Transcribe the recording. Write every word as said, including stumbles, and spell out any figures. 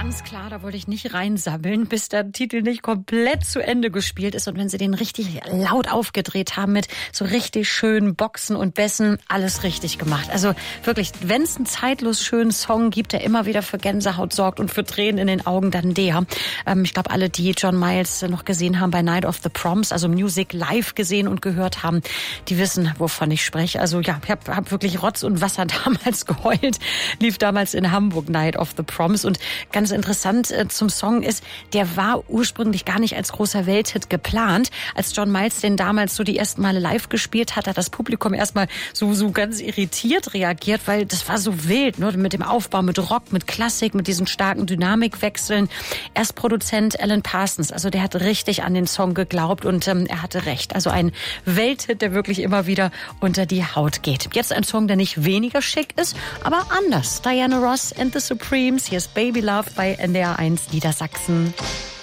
Ganz klar, da wollte ich nicht reinsammeln, bis der Titel nicht komplett zu Ende gespielt ist. Und wenn sie den richtig laut aufgedreht haben mit so richtig schönen Boxen und Bässen, alles richtig gemacht. Also wirklich, wenn es einen zeitlos schönen Song gibt, der immer wieder für Gänsehaut sorgt und für Tränen in den Augen, dann der. Ähm, ich glaube, alle, die John Miles noch gesehen haben bei Night of the Proms, also Music live gesehen und gehört haben, die wissen, wovon ich spreche. Also ja, ich habe hab wirklich Rotz und Wasser damals geheult. Lief damals in Hamburg Night of the Proms. Und ganz interessant äh, zum Song ist, der war ursprünglich gar nicht als großer Welthit geplant. Als John Miles den damals so die ersten Male live gespielt hat, hat das Publikum erstmal so, so ganz irritiert reagiert, weil das war so wild, ne? Mit dem Aufbau, mit Rock, mit Klassik, mit diesen starken Dynamikwechseln. Erst Produzent Alan Parsons, also der hat richtig an den Song geglaubt und ähm, er hatte recht. Also ein Welthit, der wirklich immer wieder unter die Haut geht. Jetzt ein Song, der nicht weniger schick ist, aber anders. Diana Ross and the Supremes, hier ist Baby Love bei N D R eins Niedersachsen.